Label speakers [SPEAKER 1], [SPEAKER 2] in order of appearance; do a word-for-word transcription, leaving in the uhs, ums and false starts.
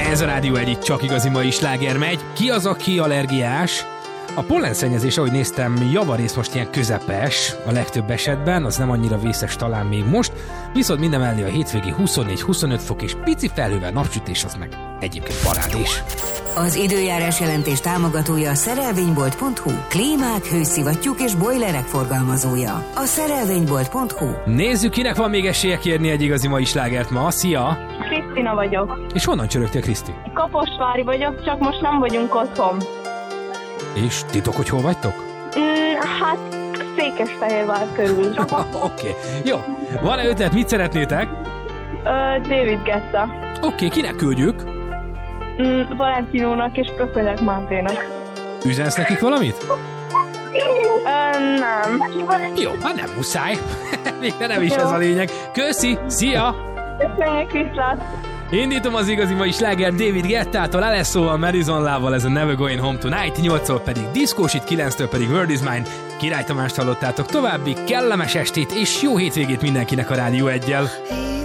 [SPEAKER 1] Ez a Rádió egyik csak igazi mai sláger megy. Ki az, aki allergiás? A pollenszennyezés, ahogy néztem, javarészt most ilyen közepes a legtöbb esetben, az nem annyira vészes talán még most, viszont mindemellé a hétvégi huszonnégy-huszonöt fok és pici felhővel napsütés az meg egyébként parádés.
[SPEAKER 2] Az időjárás jelentés támogatója a szerelvénybolt pont hu, klímák, hőszivattyúk és bojlerek forgalmazója. A szerelvénybolt pont hu.
[SPEAKER 1] Nézzük, kinek van még esélye kérni egy igazi mai slágert ma. Szia!
[SPEAKER 3] Krisztina vagyok.
[SPEAKER 1] És honnan csörögtél, Kriszti?
[SPEAKER 3] Kaposvári vagyok, csak most nem vagyunk otthon.
[SPEAKER 1] És titok, hogy hol vagytok?
[SPEAKER 3] Mm, hát Székesfehérvár körül.
[SPEAKER 1] Oké, okay. Jó. Van-e ötlet, mit szeretnétek?
[SPEAKER 3] Uh, David Guetta.
[SPEAKER 1] Oké, okay, kinek küldjük?
[SPEAKER 3] Mm, Valentinónak és Köpölyek Márténak.
[SPEAKER 1] Üzensz nekik valamit?
[SPEAKER 3] Uh, nem.
[SPEAKER 1] Jó, hát nem muszáj. Még nem is ez a lényeg. Köszi, szia!
[SPEAKER 3] Köszönjük, viszlát!
[SPEAKER 1] Indítom az igazi mai sláger David Guettától, el es o-val, Madison Love-val, ez a Never Going Home Tonight, nyolctól pedig Disco Shit, kilenctől pedig World Is Mine. Király Tamást hallottátok, további kellemes estét és jó hétvégét mindenkinek a Rádió egyel.